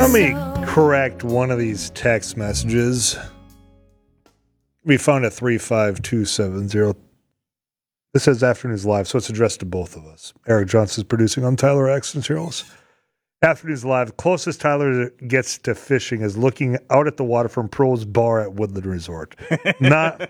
Let me correct one of these text messages. We found at 35270. This says Afternoons Live, so it's addressed to both of us. Eric Johnson's producing. I'm Tyler Axton Cheerless. Afternoons Live. Closest Tyler gets to fishing is looking out at the water from Pro's Bar at Woodland Resort. Not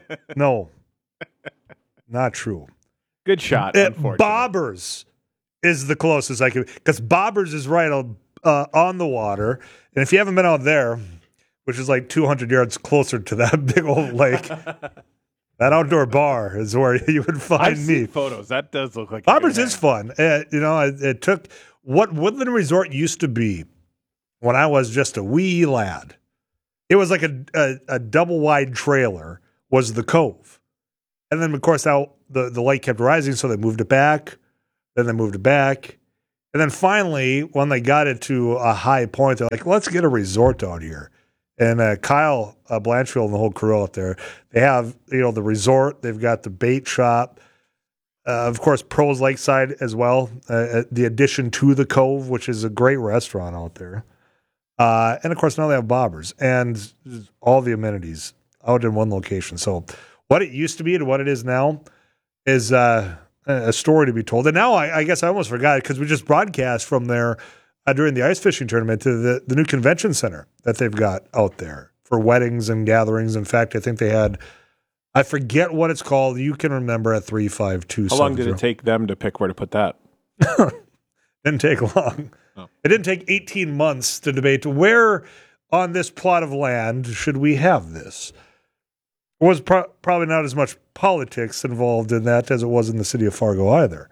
true. Good shot, unfortunately. Bobbers is the closest I could, because Bobbers is right on the water. And if you haven't been out there, which is like 200 yards closer to that big old lake, that outdoor bar is where you would find I've me. seen photos. That does look like Bobbers is fun. It took what Woodland Resort used to be when I was just a wee lad. It was like a double wide trailer was the cove. And then, of course, out the lake kept rising, so they moved it back. Then they moved it back. And then finally, when they got it to a high point, they're like, let's get a resort out here. And Kyle Blanchfield and the whole crew out there, they have, the resort. They've got the bait shop. Of course, Pro's Lakeside as well. The addition to the Cove, which is a great restaurant out there. And, of course, now they have Bobbers. And all the amenities out in one location. So what it used to be to what it is now is a story to be told. And now I guess I almost forgot it because we just broadcast from there during the ice fishing tournament to the new convention center that they've got out there for weddings and gatherings. In fact, I think they had, I forget what it's called. You can remember at 35270. How long did it take them to pick where to put that? Didn't take long. Oh. It didn't take 18 months to debate where on this plot of land should we have this. There was probably not as much politics involved in that as it was in the city of Fargo either.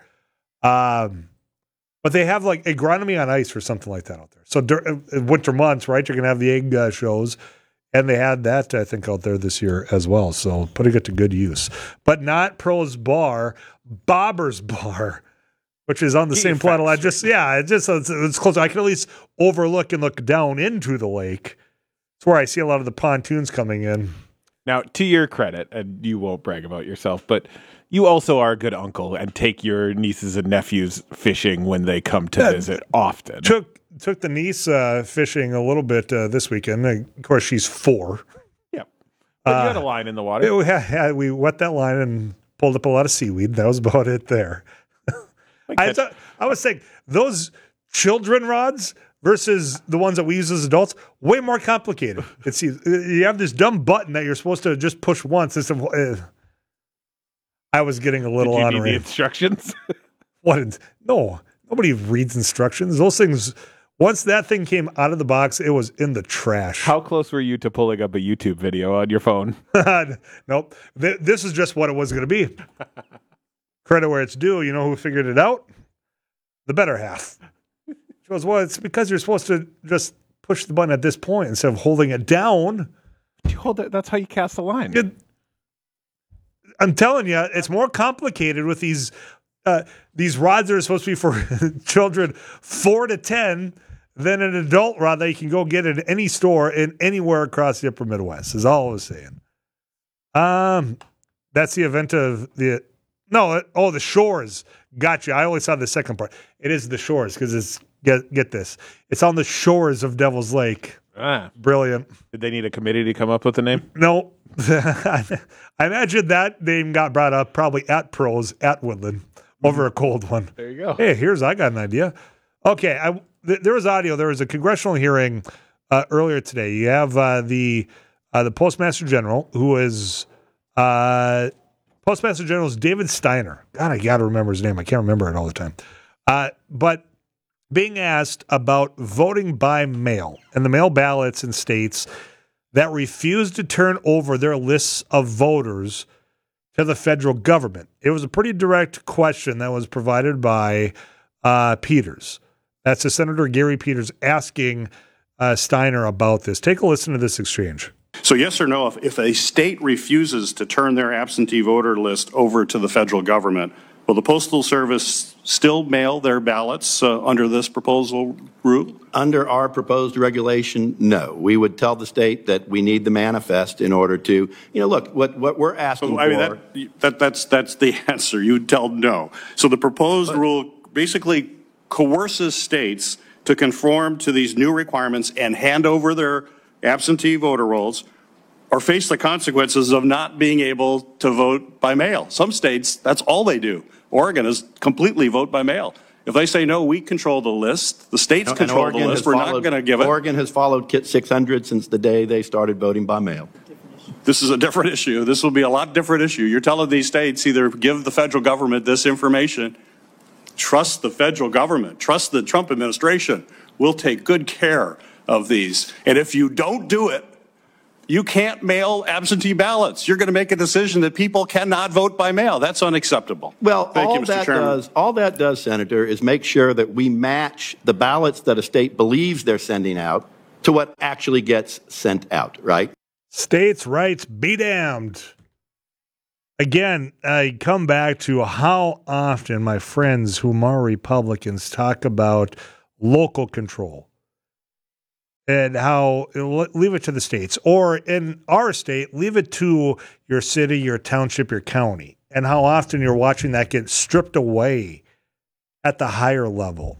But they have like agronomy on ice or something like that out there. So in winter months, right, you're going to have the egg shows. And they had that, I think, out there this year as well. So putting it to good use. But not Pro's Bar, Bobbers Bar, which is on the same plot of land. It's close. I can at least overlook and look down into the lake. It's where I see a lot of the pontoons coming in. Now, to your credit, and you won't brag about yourself, but you also are a good uncle and take your nieces and nephews fishing when they come to visit often. Took the niece fishing a little bit this weekend. Of course, she's 4. Yep. But you had a line in the water. We wet that line and pulled up a lot of seaweed. That was about it there. I was saying, those children rods versus the ones that we use as adults, way more complicated. You have this dumb button that you're supposed to just push once. I was getting a little on. Did you need the instructions? No, nobody reads instructions. Those things, once that thing came out of the box, it was in the trash. How close were you to pulling up a YouTube video on your phone? Nope. This is just what it was going to be. Credit where it's due. You know who figured it out? The better half. She goes, well, it's because you're supposed to just push the button at this point instead of holding it down. You hold it. That's how you cast the line. I'm telling you, it's more complicated with these rods that are supposed to be for children 4 to 10 than an adult rod that you can go get at any store in anywhere across the upper Midwest, is all I was saying. That's the event of the Shores. Gotcha. I only saw the second part. It is the Shores because it's, get this, it's on the shores of Devil's Lake. Brilliant. Did they need a committee to come up with the name? No. I imagine that name got brought up probably at Pro's at Woodland over a cold one. There you go. Hey, I got an idea. Okay, there was audio. There was a congressional hearing earlier today. You have the Postmaster General, who is Postmaster General is David Steiner. God, I got to remember his name. I can't remember it all the time. But being asked about voting by mail and the mail ballots in states that refuse to turn over their lists of voters to the federal government. It was a pretty direct question that was provided by Peters. That's Senator Gary Peters asking Steiner about this. Take a listen to this exchange. So yes or no, if a state refuses to turn their absentee voter list over to the federal government, will the Postal Service still mail their ballots under this proposal rule? Under our proposed regulation, no. We would tell the state that we need the manifest in order to, look, what we're asking for. That's the answer. You would tell no. So the proposed rule basically coerces states to conform to these new requirements and hand over their absentee voter rolls or face the consequences of not being able to vote by mail. Some states, that's all they do. Oregon is completely vote by mail. If they say, no, we control the list, the states control the list, we're not going to give it. Oregon has followed Kit 600 since the day they started voting by mail. This is a different issue. This will be a lot different issue. You're telling these states either give the federal government this information, trust the federal government, trust the Trump administration. We'll take good care of these. And if you don't do it, you can't mail absentee ballots. You're going to make a decision that people cannot vote by mail. That's unacceptable. Well, Thank you, Mr. Chairman. all that does, Senator, is make sure that we match the ballots that a state believes they're sending out to what actually gets sent out, right? States' rights be damned. Again, I come back to how often my friends whom are Republicans talk about local control and how leave it to the states, or in our state, leave it to your city, your township, your county, and how often you're watching that get stripped away at the higher level.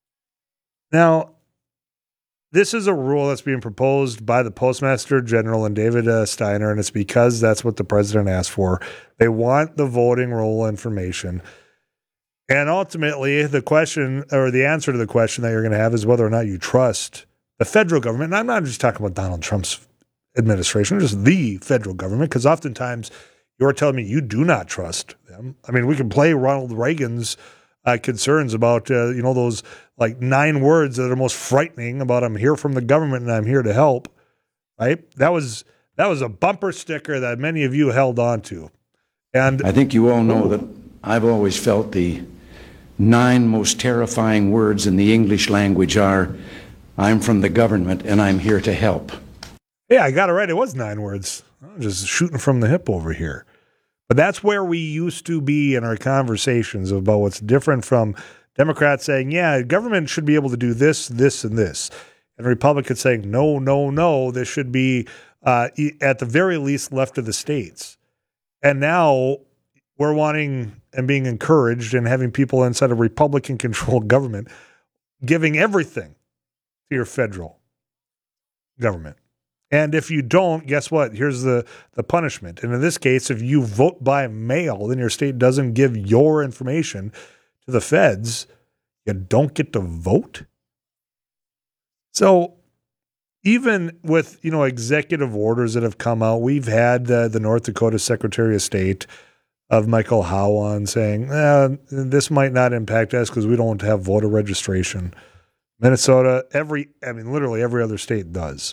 Now, this is a rule that's being proposed by the Postmaster General and David Steiner, and it's because that's what the president asked for. They want the voting roll information. And ultimately, the question or the answer to the question that you're going to have is whether or not you trust the federal government. And I'm not just talking about Donald Trump's administration, just the federal government, because oftentimes you're telling me you do not trust them. I mean, we can play Ronald Reagan's concerns about, those like 9 words that are most frightening about I'm here from the government and I'm here to help, right? That was a bumper sticker that many of you held on to. And I think you all know that I've always felt the 9 most terrifying words in the English language are, I'm from the government and I'm here to help. Yeah, I got it right. It was 9 words. I'm just shooting from the hip over here. But that's where we used to be in our conversations about what's different from Democrats saying, yeah, government should be able to do this, this, and this. And Republicans saying, no, no, no, this should be at the very least left of the states. And now we're wanting and being encouraged and having people inside a Republican-controlled government giving everything to your federal government. And if you don't, guess what? Here's the punishment. And in this case, if you vote by mail, then your state doesn't give your information to the feds, you don't get to vote. So even with, executive orders that have come out, we've had the North Dakota Secretary of State of Michael Howe on saying, this might not impact us because we don't have voter registration. Minnesota, literally every other state does.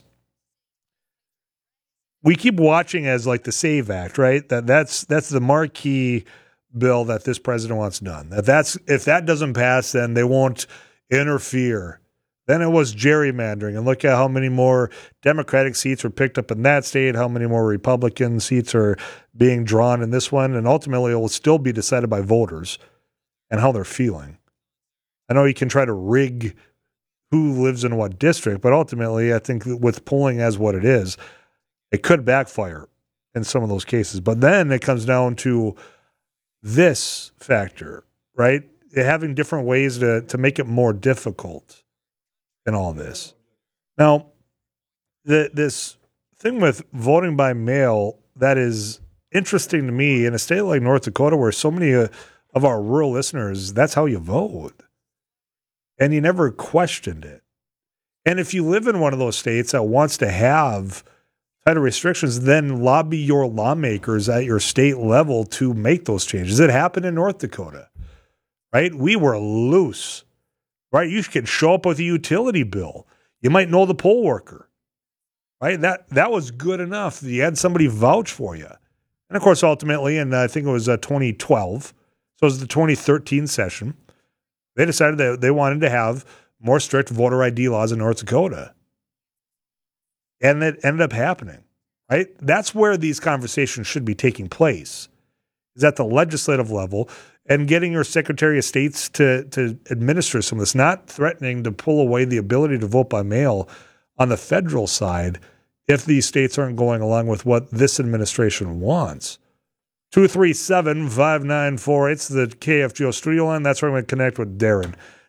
We keep watching as like the SAVE Act, right? That's the marquee bill that this president wants done. If that doesn't pass, then they won't interfere. Then it was gerrymandering, and look at how many more Democratic seats were picked up in that state, how many more Republican seats are being drawn in this one, and ultimately it will still be decided by voters and how they're feeling. I know you can try to rig who lives in what district, but ultimately I think with polling as what it is, it could backfire in some of those cases. But then it comes down to this factor, right? Having different ways to make it more difficult in all this. Now, this thing with voting by mail, that is interesting to me in a state like North Dakota where so many of our rural listeners, that's how you vote. And you never questioned it. And if you live in one of those states that wants to have tighter restrictions, then lobby your lawmakers at your state level to make those changes. It happened in North Dakota, right? We were loose, right? You could show up with a utility bill. You might know the poll worker, right? That was good enough. You had somebody vouch for you. And of course, ultimately, and I think it was 2012, so it was the 2013 session, they decided that they wanted to have more strict voter ID laws in North Dakota. And it ended up happening, right? That's where these conversations should be taking place, is at the legislative level and getting your Secretary of States to administer some of this, not threatening to pull away the ability to vote by mail on the federal side if these states aren't going along with what this administration wants. 237-5948, it's the KFGO studio line. That's where I'm going to connect with Darren.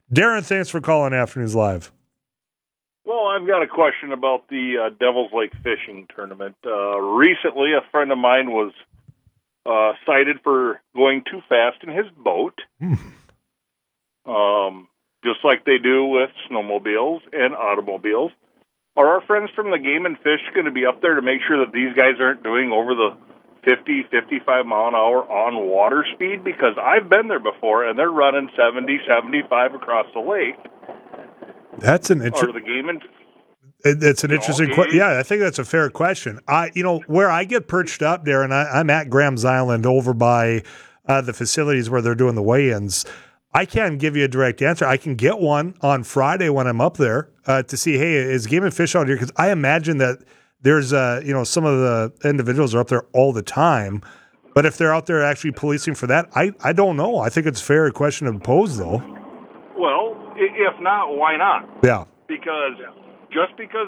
Darren, thanks for calling Afternoons Live. Well, I've got a question about the Devil's Lake fishing tournament. Recently, a friend of mine was cited for going too fast in his boat, just like they do with snowmobiles and automobiles. Are our friends from the Game and Fish going to be up there to make sure that these guys aren't doing over the 50, 55 mile an hour on water speed? Because I've been there before, and they're running 70, 75 across the lake. That's an Are interesting. the Game and It's an interesting question. Yeah, I think that's a fair question. Where I get perched up, Darren, I'm at Graham's Island over by the facilities where they're doing the weigh-ins. I can't give you a direct answer. I can get one on Friday when I'm up there to see, hey, is Game and Fish out here? Because I imagine that there's, some of the individuals are up there all the time. But if they're out there actually policing for that, I don't know. I think it's a fair question to pose, though. well, if not, why not? Yeah. Because just because